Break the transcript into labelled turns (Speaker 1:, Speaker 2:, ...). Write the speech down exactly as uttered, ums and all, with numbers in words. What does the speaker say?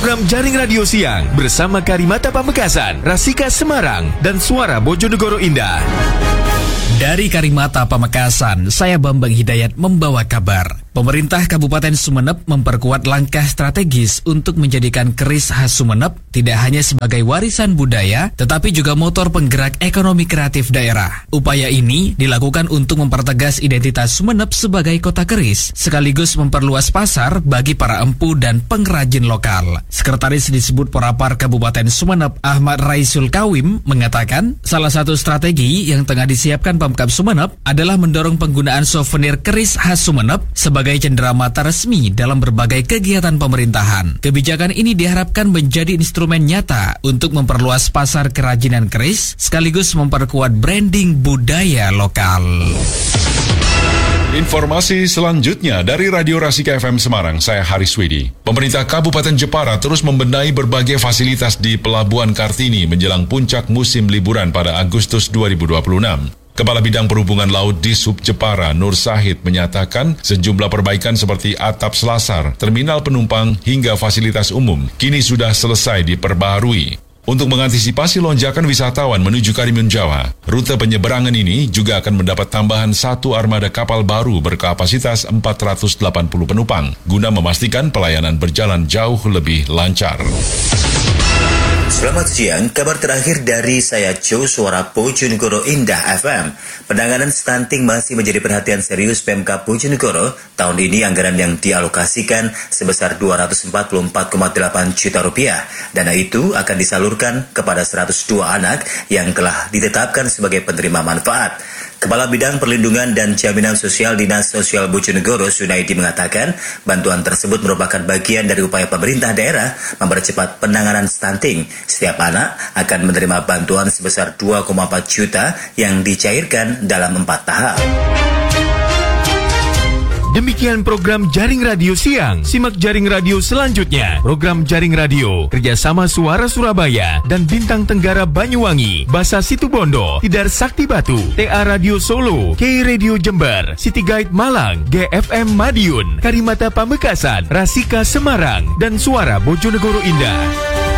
Speaker 1: program Jaring Radio Siang bersama Karimata Pamekasan, Rasika Semarang, dan Suara Bojonegoro Indah.
Speaker 2: Dari Karimata Pamekasan, saya Bambang Hidayat membawa kabar. Pemerintah Kabupaten Sumeneb memperkuat langkah strategis untuk menjadikan keris khas Sumeneb tidak hanya sebagai warisan budaya, tetapi juga motor penggerak ekonomi kreatif daerah. Upaya ini dilakukan untuk mempertegas identitas Sumeneb sebagai kota keris, sekaligus memperluas pasar bagi para empu dan pengrajin lokal. Sekretaris Disebut Porapar Kabupaten Sumeneb, Ahmad Raisul Kawim, mengatakan salah satu strategi yang tengah disiapkan Pemkab Sumeneb adalah mendorong penggunaan souvenir keris khas Sumeneb sebagai cenderamata resmi dalam berbagai kegiatan pemerintahan. Kebijakan ini diharapkan menjadi instrumen nyata untuk memperluas pasar kerajinan keris sekaligus memperkuat branding budaya lokal.
Speaker 3: Informasi selanjutnya dari Radio Rasika F M Semarang, saya Haris Widi. Pemerintah Kabupaten Jepara terus membenahi berbagai fasilitas di Pelabuhan Kartini menjelang puncak musim liburan pada Agustus dua ribu dua puluh enam. Kepala Bidang Perhubungan Laut di Sub Jepara, Nur Sahid, menyatakan sejumlah perbaikan seperti atap selasar, terminal penumpang, hingga fasilitas umum kini sudah selesai diperbaharui. Untuk mengantisipasi lonjakan wisatawan menuju Karimun Jawa, rute penyeberangan ini juga akan mendapat tambahan satu armada kapal baru berkapasitas empat ratus delapan puluh penumpang, guna memastikan pelayanan berjalan jauh lebih lancar.
Speaker 4: Selamat siang, kabar terakhir dari saya Joe Suara Bojonegoro Indah F M. Penanganan stunting masih menjadi perhatian serius Pemkab Bojonegoro. Tahun ini anggaran yang dialokasikan sebesar dua ratus empat puluh empat koma delapan juta rupiah. Dana itu akan disalurkan kepada seratus dua anak yang telah ditetapkan sebagai penerima manfaat. Kepala Bidang Perlindungan dan Jaminan Sosial Dinas Sosial Bojonegoro, Sunaidi, mengatakan bantuan tersebut merupakan bagian dari upaya pemerintah daerah mempercepat penanganan stunting. Setiap anak akan menerima bantuan sebesar dua koma empat juta yang dicairkan dalam empat tahap.
Speaker 1: Demikian program Jaring Radio Siang. Simak Jaring Radio selanjutnya. Program Jaring Radio kerjasama Suara Surabaya dan Bintang Tenggara Banyuwangi, Basa Situbondo, Tidar Sakti Batu, T A Radio Solo, K Radio Jember, City Guide Malang, G F M Madiun, Karimata Pamekasan, Rasika Semarang, dan Suara Bojonegoro Indah.